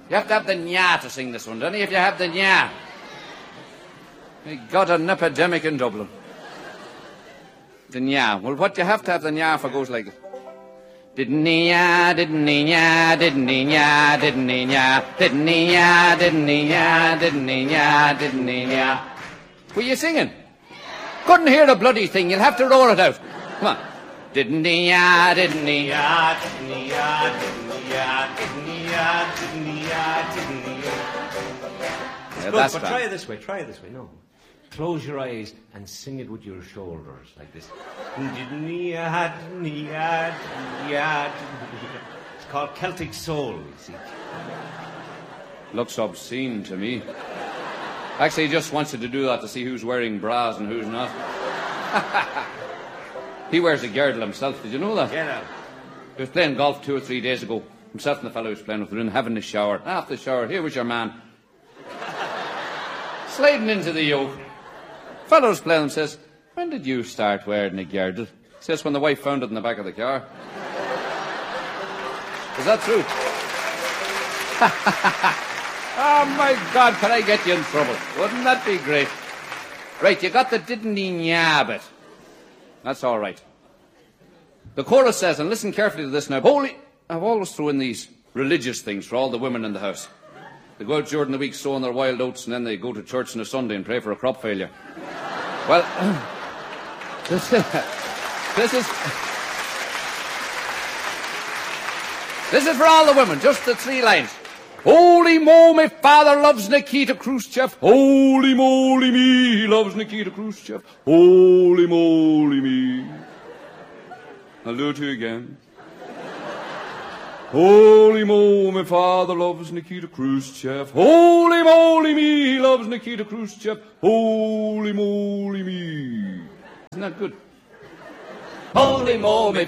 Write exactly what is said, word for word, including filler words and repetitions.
You have to have the nya to sing this one, don't you? If you have the nya. We got an epidemic in Dublin. The nya. Well, what you have to have the nya for goes like this. Didn't-y nya, didn't-y nya, didn't-y nya, didn't-y nya, didn't-y nya, didn't-y nya, didn't-y nya, didn't-y nya. Were you singing? Couldn't hear the bloody thing. You'll have to roar it out. Come on. Didn't-y nya, didn't-y nya, didn't-y nya, didn't-y nya, didn't-y nya, didn't-y nya, didn't-y nya. Yeah, Look, but try it this way, try it this way, no. Close your eyes and sing it with your shoulders, like this. It's called Celtic Soul, you see. Looks obscene to me. Actually, he just wants you to do that to see who's wearing bras and who's not. He wears a girdle himself, did you know that? Get out. He was playing golf two or three days ago. Himself and the fellow he was playing with were in having a shower. After the shower, here was your man. Sliding into the yoke. Fellow was playing and says, when did you start wearing a girdle? He says, when the wife found it in the back of the car. Is that true? Oh, my God, can I get you in trouble? Wouldn't that be great? Right, you got the didn't-y nya bit. That's all right. The chorus says, and listen carefully to this now, holy... I've always thrown in these religious things for all the women in the house. They go out during the week sowing their wild oats and then they go to church on a Sunday and pray for a crop failure. Well, this, this is... This is for all the women, just the three lines. Holy mo, my father loves Nikita Khrushchev. Holy moly me, he loves Nikita Khrushchev. Holy moly me. I'll do it to you again. Holy mo, my father loves Nikita Khrushchev. Holy moly me, he loves Nikita Khrushchev. Holy moly me. Isn't that good? Holy mo, my